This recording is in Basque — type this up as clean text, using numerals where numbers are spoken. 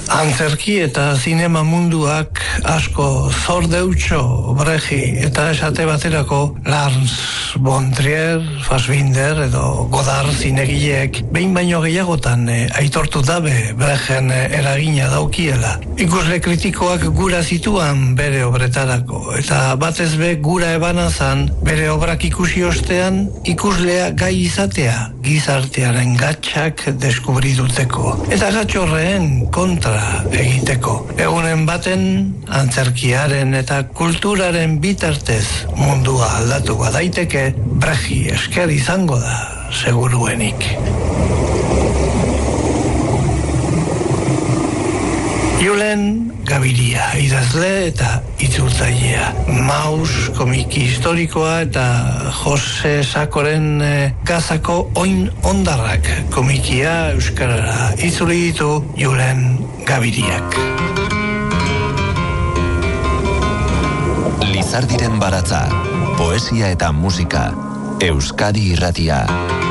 Antzerki eta zinema munduak asko zor deutxo Breji eta esate baterako Lars von Trier, Fassbinder edo Godard zinegileek behin baino gehiagotan aitortu dabe Brejen eragina daukiela. Ikusle kritikoak gura zituan bere obretarako eta batez be gura ebanazan bere obrak ikusi ostean ikuslea gai izatea gizartearen gatxak deskubridutzeko eta gatxorreen kontra egiteko. Egunen baten antzerkiaren eta kulturaren bitartez mundua aldatu badaiteke, Breji esker izango da seguruenik. Julen Gabiria, idazle eta itzultzailea. Maus, komiki historikoa eta Jose Sakoren Gazako oin ondarrak komikia euskarara itzuli ditu Julen Gabiriak. Lizardiren baratza, poesia eta musika, Euskadi Irratia.